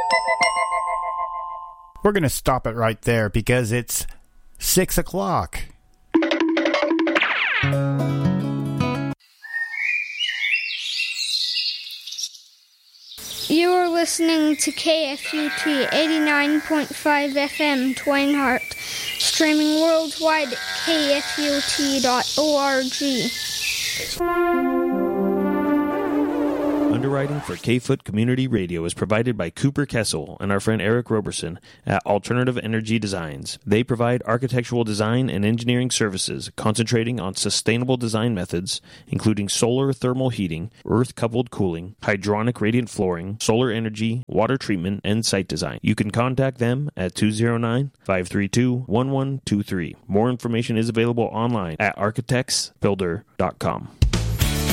We're going to stop it right there because it's 6 o'clock. You are listening to KFUT 89.5 FM Twainhart, streaming worldwide at kfut.org. Underwriting for K-Foot Community Radio is provided by Cooper Kessel and our friend Eric Roberson at Alternative Energy Designs. They provide architectural design and engineering services concentrating on sustainable design methods, including solar thermal heating, earth-coupled cooling, hydronic radiant flooring, solar energy, water treatment, and site design. You can contact them at 209-532-1123. More information is available online at architectsbuilder.com.